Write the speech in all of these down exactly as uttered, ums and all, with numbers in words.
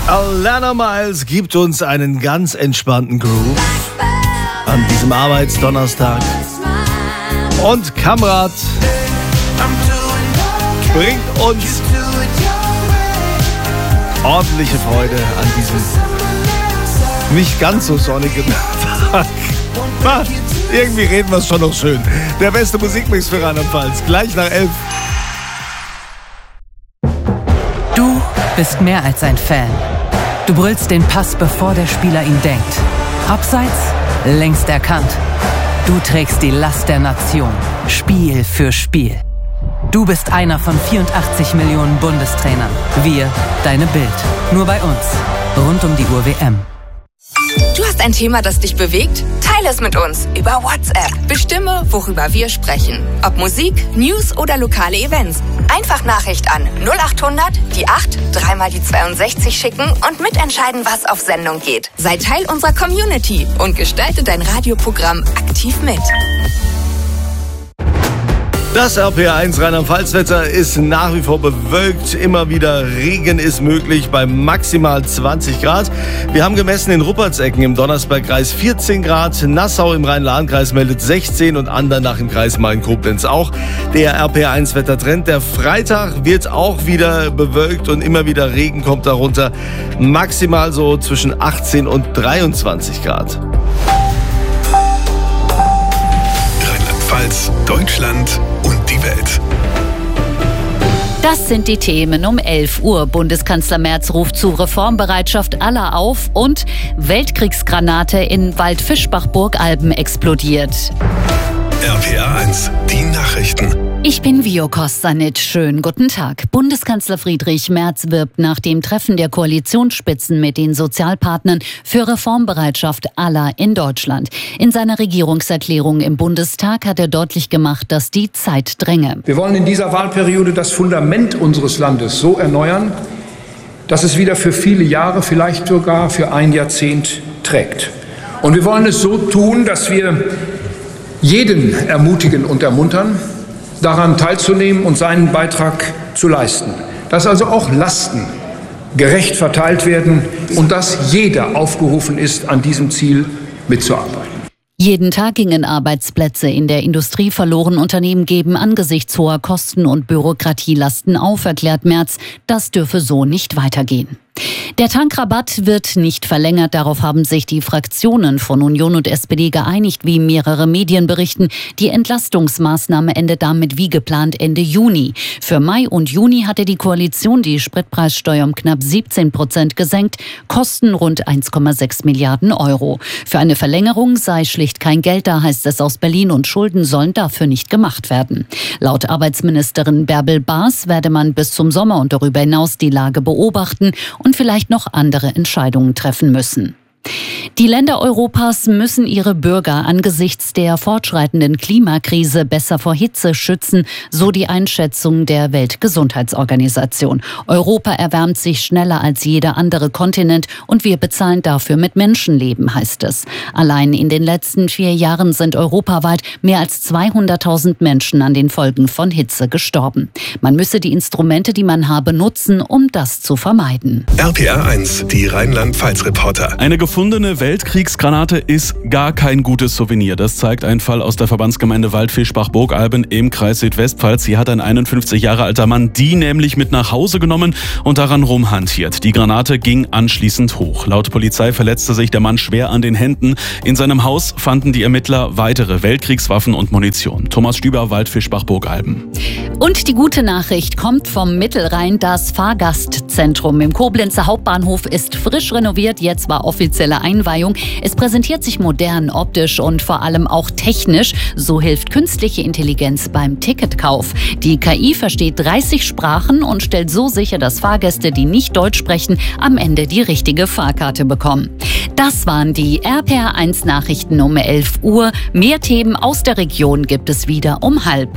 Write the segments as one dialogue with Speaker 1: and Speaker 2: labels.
Speaker 1: Alana Miles gibt uns einen ganz entspannten Groove an diesem Arbeitsdonnerstag. Und Kamrat bringt uns ordentliche Freude an diesem nicht ganz so sonnigen Tag. Irgendwie reden wir es schon noch schön. Der beste Musikmix für Rheinland-Pfalz. Gleich nach elf.
Speaker 2: Du bist mehr als ein Fan. Du brüllst den Pass, bevor der Spieler ihn denkt. Abseits, längst erkannt. Du trägst die Last der Nation. Spiel für Spiel. Du bist einer von vierundachtzig Millionen Bundestrainern. Wir, deine Bild. Nur bei uns. Rund um die Uhr W M.
Speaker 3: Du hast ein Thema, das dich bewegt? Teile es mit uns über WhatsApp. Bestimme, worüber wir sprechen. Ob Musik, News oder lokale Events. Einfach Nachricht an null acht hundert, die acht, dreimal die zweiundsechzig schicken und mitentscheiden, was auf Sendung geht. Sei Teil unserer Community und gestalte dein Radioprogramm aktiv mit.
Speaker 1: Das R P R eins Rheinland-Pfalz-Wetter ist nach wie vor bewölkt. Immer wieder Regen ist möglich bei maximal zwanzig Grad. Wir haben gemessen in Ruppertsecken im Donnersbergkreis vierzehn Grad. Nassau im Rhein-Lahn-Kreis meldet sechzehn und Andernach im Kreis Main-Koblenz auch. Der R P R eins Wettertrend. Der Freitag wird auch wieder bewölkt und immer wieder Regen kommt darunter. Maximal so zwischen achtzehn und dreiundzwanzig Grad.
Speaker 4: Rheinland-Pfalz, Deutschland und die Welt.
Speaker 5: Das sind die Themen um elf Uhr. Bundeskanzler Merz ruft zu Reformbereitschaft aller auf und Weltkriegsgranate in Waldfischbach-Burgalben explodiert.
Speaker 4: R P R eins, die Nachrichten.
Speaker 5: Ich bin Vio Kostanic. Schönen guten Tag. Bundeskanzler Friedrich Merz wirbt nach dem Treffen der Koalitionsspitzen mit den Sozialpartnern für Reformbereitschaft aller in Deutschland. In seiner Regierungserklärung im Bundestag hat er deutlich gemacht, dass die Zeit dränge.
Speaker 6: Wir wollen in dieser Wahlperiode das Fundament unseres Landes so erneuern, dass es wieder für viele Jahre, vielleicht sogar für ein Jahrzehnt trägt. Und wir wollen es so tun, dass wir jeden ermutigen und ermuntern, daran teilzunehmen und seinen Beitrag zu leisten. Dass also auch Lasten gerecht verteilt werden und dass jeder aufgerufen ist, an diesem Ziel mitzuarbeiten.
Speaker 5: Jeden Tag gingen Arbeitsplätze in der Industrie verloren. Unternehmen geben angesichts hoher Kosten und Bürokratielasten auf, erklärt Merz. Das dürfe so nicht weitergehen. Der Tankrabatt wird nicht verlängert. Darauf haben sich die Fraktionen von Union und S P D geeinigt, wie mehrere Medien berichten. Die Entlastungsmaßnahme endet damit wie geplant Ende Juni. Für Mai und Juni hatte die Koalition die Spritpreissteuer um knapp siebzehn Prozent gesenkt, Kosten rund eins Komma sechs Milliarden Euro. Für eine Verlängerung sei schlicht kein Geld da, heißt es aus Berlin, und Schulden sollen dafür nicht gemacht werden. Laut Arbeitsministerin Bärbel Baas werde man bis zum Sommer und darüber hinaus die Lage beobachten und vielleicht noch andere Entscheidungen treffen müssen. Die Länder Europas müssen ihre Bürger angesichts der fortschreitenden Klimakrise besser vor Hitze schützen, so die Einschätzung der Weltgesundheitsorganisation. Europa erwärmt sich schneller als jeder andere Kontinent und wir bezahlen dafür mit Menschenleben, heißt es. Allein in den letzten vier Jahren sind europaweit mehr als zweihunderttausend Menschen an den Folgen von Hitze gestorben. Man müsse die Instrumente, die man habe, nutzen, um das zu vermeiden.
Speaker 4: R P R eins, die Rheinland-Pfalz-Reporter.
Speaker 7: Eine gefundene Weltkriegsgranate ist gar kein gutes Souvenir. Das zeigt ein Fall aus der Verbandsgemeinde Waldfischbach-Burgalben im Kreis Südwestpfalz. Hier hat ein einundfünfzig Jahre alter Mann die nämlich mit nach Hause genommen und daran rumhantiert. Die Granate ging anschließend hoch. Laut Polizei verletzte sich der Mann schwer an den Händen. In seinem Haus fanden die Ermittler weitere Weltkriegswaffen und Munition. Thomas Stüber, Waldfischbach-Burgalben.
Speaker 5: Und die gute Nachricht kommt vom Mittelrhein. Das Fahrgastzentrum im Koblenzer Hauptbahnhof ist frisch renoviert. Jetzt war offizielle Einweihung. Es präsentiert sich modern, optisch und vor allem auch technisch. So hilft künstliche Intelligenz beim Ticketkauf. Die K I versteht dreißig Sprachen und stellt so sicher, dass Fahrgäste, die nicht Deutsch sprechen, am Ende die richtige Fahrkarte bekommen. Das waren die R P R eins Nachrichten um elf Uhr. Mehr Themen aus der Region gibt es wieder um halb.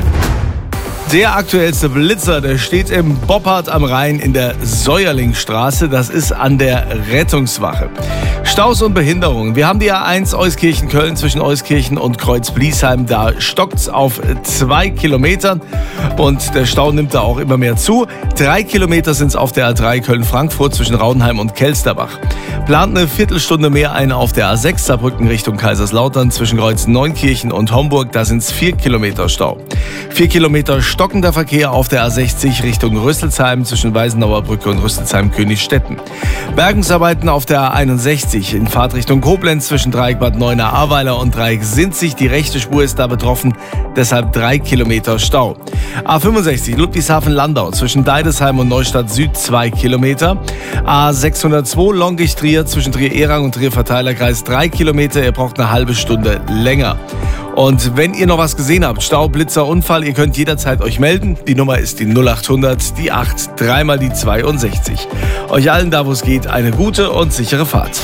Speaker 1: Der aktuellste Blitzer, der steht im Boppard am Rhein in der Säuerlingstraße. Das ist an der Rettungswache. Staus und Behinderungen. Wir haben die A eins Euskirchen-Köln zwischen Euskirchen und Kreuz-Bliesheim. Da stockt's auf zwei Kilometern und der Stau nimmt da auch immer mehr zu. Drei Kilometer sind es auf der A drei Köln-Frankfurt zwischen Raudenheim und Kelsterbach. Plant eine Viertelstunde mehr ein auf der A sechs Saarbrücken Richtung Kaiserslautern zwischen Kreuz-Neunkirchen und Homburg. Da sind es vier Kilometer Stau. Vier Kilometer stockender Verkehr auf der A sechzig Richtung Rüsselsheim zwischen Weißenauer Brücke und Rüsselsheim-Königstetten. Bergungsarbeiten auf der A einundsechzig in Fahrtrichtung Koblenz zwischen Dreieck Bad Neuenahr-Ahrweiler und Dreieck Sinzig. Die rechte Spur ist da betroffen, deshalb drei Kilometer Stau. A fünfundsechzig Ludwigshafen-Landau zwischen Deidesheim und Neustadt Süd zwei Kilometer. A sechshundertzwei Longisch-Trier zwischen Trier-Erang und Trier-Verteilerkreis drei Kilometer. Ihr braucht eine halbe Stunde länger. Und wenn ihr noch was gesehen habt, Stau, Blitzer, Unfall, ihr könnt jederzeit euch melden. Die Nummer ist die null acht hundert, die acht, dreimal die zweiundsechzig. Euch allen da, wo es geht, eine gute und sichere Fahrt.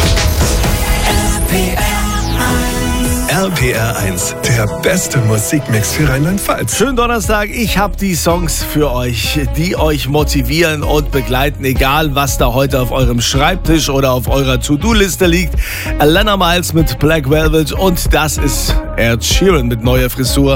Speaker 4: R P R eins, der beste Musikmix für Rheinland-Pfalz.
Speaker 1: Schönen Donnerstag, ich habe die Songs für euch, die euch motivieren und begleiten, egal was da heute auf eurem Schreibtisch oder auf eurer To-Do-Liste liegt. Alana Miles mit Black Velvet und das ist Ed Sheeran mit neuer Frisur.